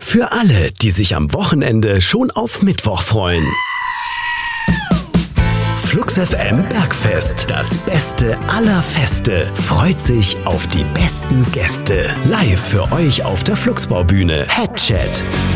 Für alle, die sich am Wochenende schon auf Mittwoch freuen. Flux FM Bergfest, das Beste aller Feste, freut sich auf die besten Gäste. Live für euch auf der Fluxbaubühne. Headchat.